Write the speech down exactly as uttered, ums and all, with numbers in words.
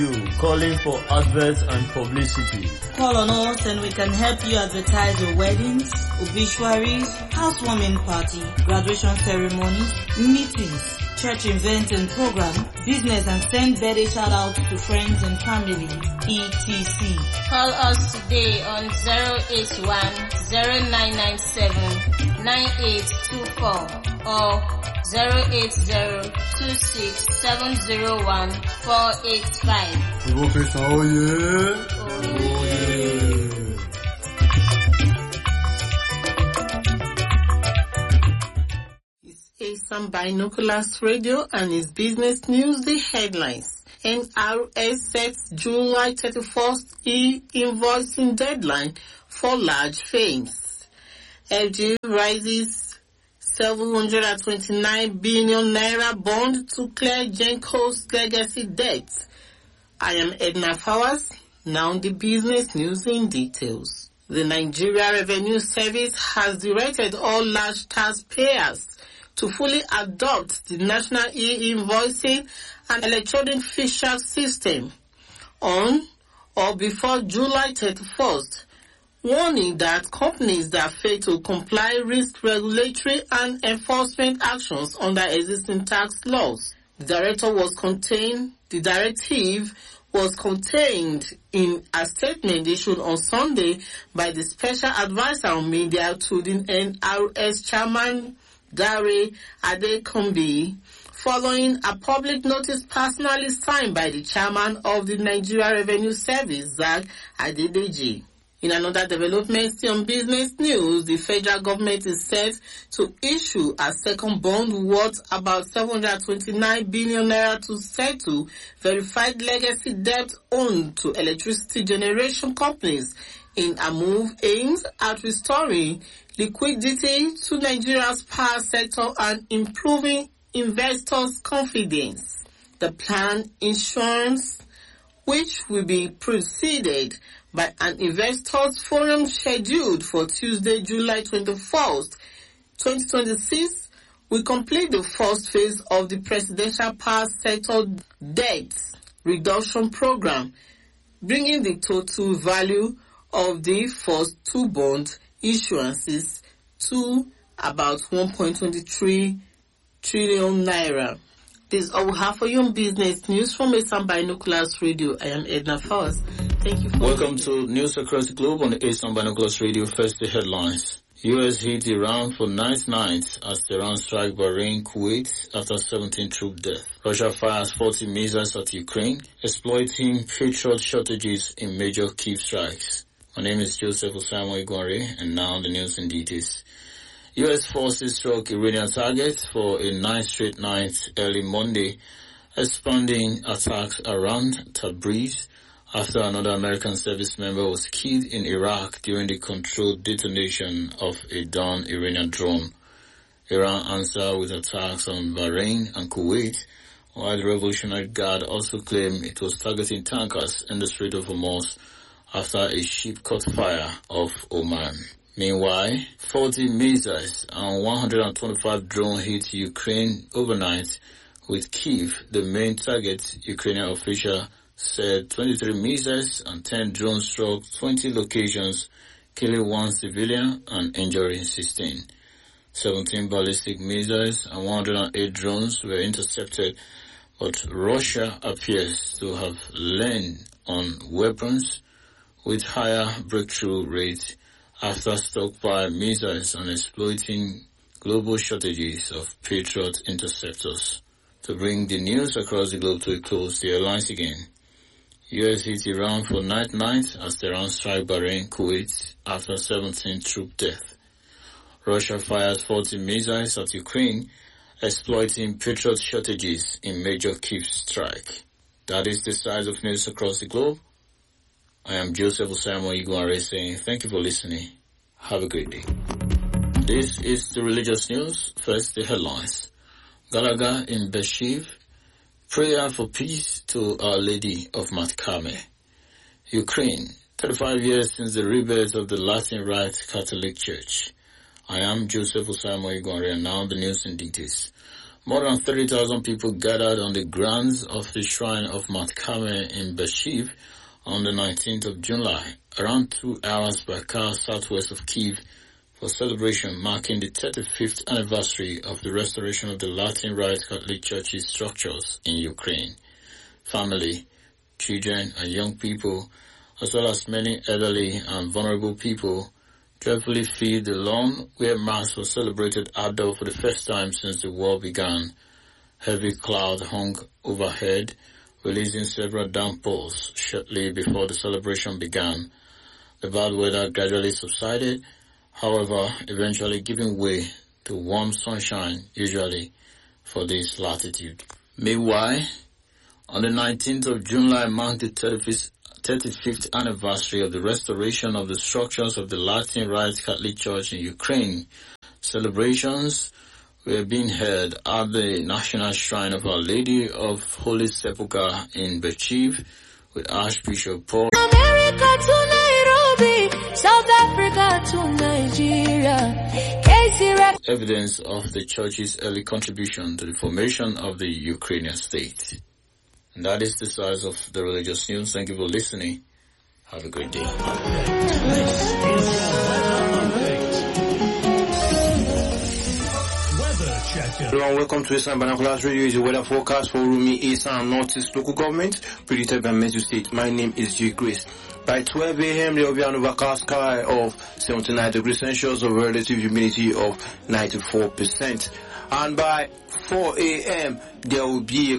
Calling for adverts and publicity. Call on us and we can help you advertise your weddings, obituaries, housewarming party, graduation ceremonies, meetings, church events and program, business, and send birthday shout outs to friends and family, et cetera. Call us today on zero eight one, zero nine nine seven, nine eight two four or zero eight zero, two six seven zero one, four eight five. Professor, oh yeah. Oh yeah. It's Asam Binoculars Radio and its business news, the headlines. N R S sets July thirty-first e-invoicing deadline for large firms. F G rises seven hundred twenty-nine billion naira bond to clear Genco's legacy debt. I am Edna Fowers. Now the business news in details. The Nigeria Revenue Service has directed all large taxpayers to fully adopt the National e-invoicing and electronic fiscal system on or before July thirty-first, warning that companies that fail to comply risk regulatory and enforcement actions under existing tax laws. The director was contained, the directive was contained in a statement issued on Sunday by the Special Advisor on Media to the N R S Chairman Gary Adekombi, following a public notice personally signed by the Chairman of the Nigeria Revenue Service, Zach Adedeji. In another development on business news, the federal government is set to issue a second bond worth about seven hundred twenty-nine billion naira to settle verified legacy debt owed to electricity generation companies in a move aimed at restoring liquidity to Nigeria's power sector and improving investors' confidence. The planned insurance, which will be preceded by an investors forum scheduled for Tuesday, July twenty-first, twenty twenty-six, will complete the first phase of the presidential power sector debt reduction program, bringing the total value of the first two bond issuances to about one point two three trillion naira. This is all we have for you on business news from Asam Binoculars Radio. I am Edna Fowers. Thank you for Welcome listening. to News Across the Globe on the Asam Binoculars Radio. First, the headlines. U S hit Iran for ninth night as Tehran strike Bahrain, Kuwait after seventeen troop death. Russia fires forty missiles at Ukraine, exploiting Patriot shortages in major Kyiv strikes. My name is Joseph Osamo Igware, and now the news in details. U S forces struck Iranian targets for a ninth straight night early Monday, expanding attacks around Tabriz after another American service member was killed in Iraq during the controlled detonation of a downed Iranian drone. Iran answered with attacks on Bahrain and Kuwait, while the Revolutionary Guard also claimed it was targeting tankers in the Strait of Hormuz after a ship caught fire off Oman. Meanwhile, forty missiles and one hundred twenty-five drones hit Ukraine overnight, with Kyiv the main target. Ukrainian official said twenty-three missiles and ten drones struck twenty locations, killing one civilian and injuring sixteen. seventeen ballistic missiles and one hundred eight drones were intercepted, but Russia appears to have leaned on weapons with higher breakthrough rates after stockpile missiles and exploiting global shortages of Patriot interceptors. To bring the news across the globe to a close, the airlines again. U S hit Iran for ninth night as Tehran strike Bahrain, Kuwait after seventeen troop death. Russia fires forty missiles at Ukraine, exploiting Patriot shortages in major Kyiv strike. That is the size of news across the globe. I am Joseph Osamo Igware saying thank you for listening. Have a great day. This is the religious news. First, the headlines. Galaga in Beshiv, prayer for peace to Our Lady of Mount Carmel. Ukraine, thirty-five years since the rebirth of the Latin Rite Catholic Church. I am Joseph Osamo Igware, and now the news in details. More than thirty thousand people gathered on the grounds of the shrine of Mount Carmel in Beersheba on the nineteenth of July, around two hours by car southwest of Kyiv, for celebration marking the thirty-fifth anniversary of the restoration of the Latin Rite Catholic Church's structures in Ukraine. Family, children and young people, as well as many elderly and vulnerable people, joyfully filled the lawn where Mass was celebrated outdoor for the first time since the war began. Heavy cloud hung overhead, releasing several downpours shortly before the celebration began. The bad weather gradually subsided, however, eventually giving way to warm sunshine, usually for this latitude. Meanwhile, on the nineteenth of July marked the thirty-fifth anniversary of the restoration of the structures of the Latin Rite Catholic Church in Ukraine. Celebrations were being held at the National Shrine of Our Lady of Holy Sepulchre in Beersheba with Archbishop Paul. America to Nairobi, South Africa to Nigeria. Evidence of the church's early contribution to the formation of the Ukrainian state. And that is the size of the religious news. Thank you for listening. Have a great day. Hello and welcome to Eastern Binoculars Radio. Is the weather forecast for Rumi, Eastern and Northeast local government, predicted by Mezu State. My name is J. Grace. By twelve a.m. there will be an overcast sky of seventy-nine degrees Celsius, of relative humidity of ninety-four percent. And by four a.m. there will be a